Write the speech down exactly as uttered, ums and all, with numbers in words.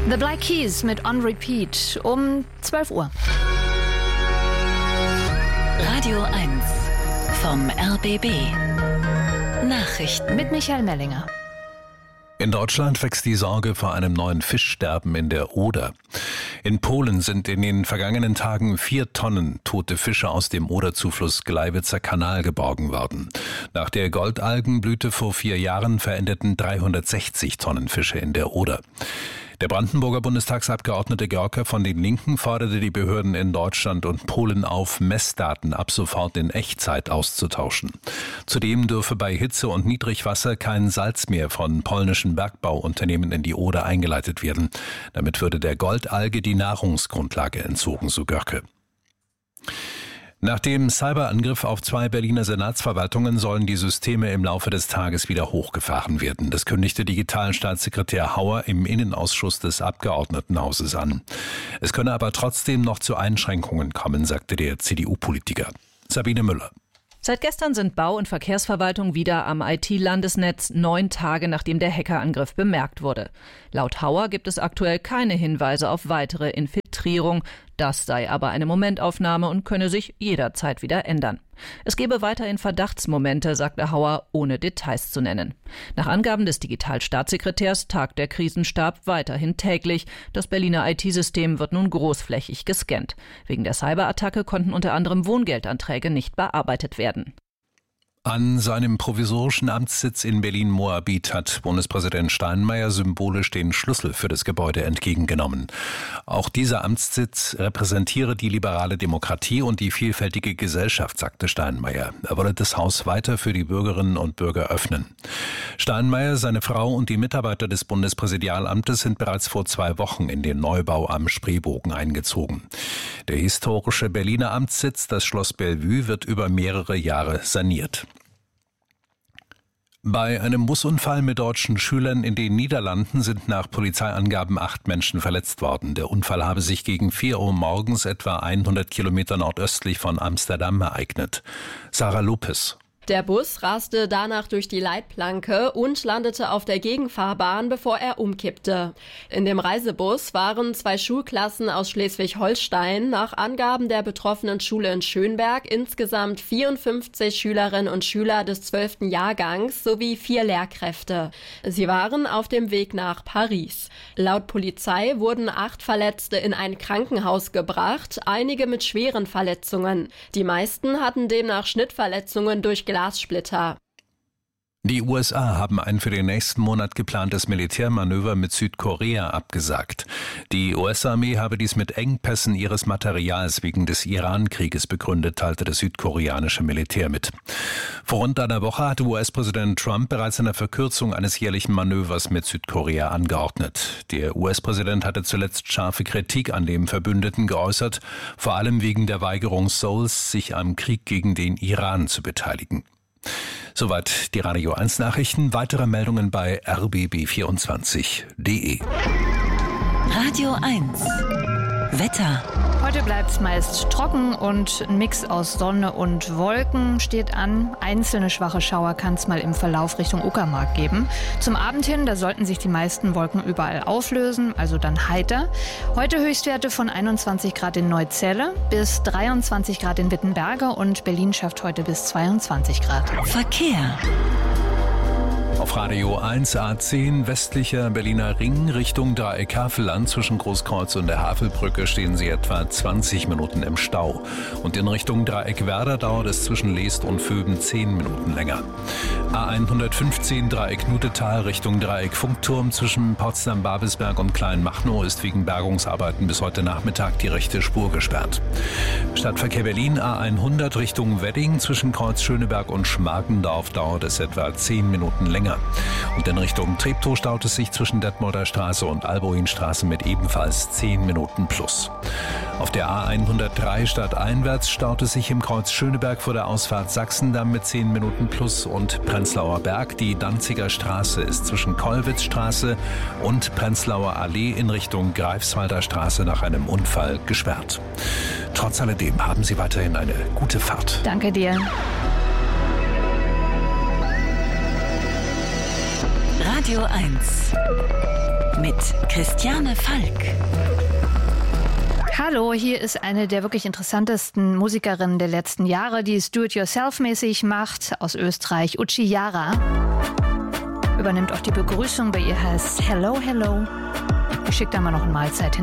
The Black Keys mit On Repeat um zwölf Uhr. Radio eins vom R B B. Nachrichten Mit Michael Mellinger. In Deutschland wächst die Sorge vor einem neuen Fischsterben in der Oder. In Polen sind in den vergangenen Tagen vier Tonnen tote Fische aus dem Oderzufluss Gleiwitzer Kanal geborgen worden. Nach der Goldalgenblüte vor vier Jahren verendeten dreihundertsechzig Tonnen Fische in der Oder. Der Brandenburger Bundestagsabgeordnete Görke von den Linken forderte die Behörden in Deutschland und Polen auf, Messdaten ab sofort in Echtzeit auszutauschen. Zudem dürfe bei Hitze und Niedrigwasser kein Salz mehr von polnischen Bergbauunternehmen in die Oder eingeleitet werden. Damit würde der Goldalge die Nahrungsgrundlage entzogen, so Görke. Nach dem Cyberangriff auf zwei Berliner Senatsverwaltungen sollen die Systeme im Laufe des Tages wieder hochgefahren werden. Das kündigte Digitalstaatssekretär Hauer im Innenausschuss des Abgeordnetenhauses an. Es könne aber trotzdem noch zu Einschränkungen kommen, sagte der C D U-Politiker. Sabine Müller. Seit gestern sind Bau- und Verkehrsverwaltung wieder am I T-Landesnetz, neun Tage nachdem der Hackerangriff bemerkt wurde. Laut Hauer gibt es aktuell keine Hinweise auf weitere Infiltrierung. Das sei aber eine Momentaufnahme und könne sich jederzeit wieder ändern. Es gebe weiterhin Verdachtsmomente, sagte Hauer, ohne Details zu nennen. Nach Angaben des Digitalstaatssekretärs tagt der Krisenstab weiterhin täglich. Das Berliner I T-System wird nun großflächig gescannt. Wegen der Cyberattacke konnten unter anderem Wohngeldanträge nicht bearbeitet werden. An seinem provisorischen Amtssitz in Berlin-Moabit hat Bundespräsident Steinmeier symbolisch den Schlüssel für das Gebäude entgegengenommen. Auch dieser Amtssitz repräsentiere die liberale Demokratie und die vielfältige Gesellschaft, sagte Steinmeier. Er wolle das Haus weiter für die Bürgerinnen und Bürger öffnen. Steinmeier, seine Frau und die Mitarbeiter des Bundespräsidialamtes sind bereits vor zwei Wochen in den Neubau am Spreebogen eingezogen. Der historische Berliner Amtssitz, das Schloss Bellevue, wird über mehrere Jahre saniert. Bei einem Busunfall mit deutschen Schülern in den Niederlanden sind nach Polizeiangaben acht Menschen verletzt worden. Der Unfall habe sich gegen vier Uhr morgens etwa hundert Kilometer nordöstlich von Amsterdam ereignet. Sarah Lopez. Der Bus raste danach durch die Leitplanke und landete auf der Gegenfahrbahn, bevor er umkippte. In dem Reisebus waren zwei Schulklassen aus Schleswig-Holstein, nach Angaben der betroffenen Schule in Schönberg insgesamt vierundfünfzig Schülerinnen und Schüler des zwölften Jahrgangs sowie vier Lehrkräfte. Sie waren auf dem Weg nach Paris. Laut Polizei wurden acht Verletzte in ein Krankenhaus gebracht, einige mit schweren Verletzungen. Die meisten hatten demnach Schnittverletzungen durch Glassplitter. Die U S A haben ein für den nächsten Monat geplantes Militärmanöver mit Südkorea abgesagt. Die U S-Armee habe dies mit Engpässen ihres Materials wegen des Iran-Krieges begründet, teilte das südkoreanische Militär mit. Vor rund einer Woche hatte U S-Präsident Trump bereits eine Verkürzung eines jährlichen Manövers mit Südkorea angeordnet. Der U S-Präsident hatte zuletzt scharfe Kritik an dem Verbündeten geäußert, vor allem wegen der Weigerung Seouls, sich am Krieg gegen den Iran zu beteiligen. Soweit die Radio eins Nachrichten. Weitere Meldungen bei r b b vierundzwanzig punkt d e. Radio eins Wetter. Heute bleibt es meist trocken und ein Mix aus Sonne und Wolken steht an. Einzelne schwache Schauer kann es mal im Verlauf Richtung Uckermark geben. Zum Abend hin, da sollten sich die meisten Wolken überall auflösen, also dann heiter. Heute Höchstwerte von einundzwanzig Grad in Neuzelle bis dreiundzwanzig Grad in Wittenberge und Berlin schafft heute bis zweiundzwanzig Grad. Verkehr. Auf Radio eins A zehn westlicher Berliner Ring Richtung Dreieck Havelland zwischen Großkreuz und der Havelbrücke stehen Sie etwa zwanzig Minuten im Stau. Und in Richtung Dreieck Werder dauert es zwischen Leest und Vöben zehn Minuten länger. A hundertfünfzehn Dreieck Nutetal Richtung Dreieck Funkturm zwischen Potsdam-Babelsberg und Kleinmachnow ist wegen Bergungsarbeiten bis heute Nachmittag die rechte Spur gesperrt. Stadtverkehr Berlin A hundert Richtung Wedding zwischen Kreuz Schöneberg und Schmargendorf dauert es etwa zehn Minuten länger. Und in Richtung Treptow staut es sich zwischen Detmolder Straße und Alboinstraße mit ebenfalls zehn Minuten plus. Auf der A hundertdrei stadteinwärts staut es sich im Kreuz Schöneberg vor der Ausfahrt Sachsendamm mit zehn Minuten plus und Prenzlauer Berg. Die Danziger Straße ist zwischen Kollwitzstraße und Prenzlauer Allee in Richtung Greifswalder Straße nach einem Unfall gesperrt. Trotz alledem haben Sie weiterhin eine gute Fahrt. Danke dir. Radio eins mit Christiane Falk. Hallo, hier ist eine der wirklich interessantesten Musikerinnen der letzten Jahre, die es do-it-yourself-mäßig macht, aus Österreich, Uchi Jara. Übernimmt auch die Begrüßung, bei ihr heißt Hello, Hello. Ich schicke da mal noch eine Mahlzeit hin.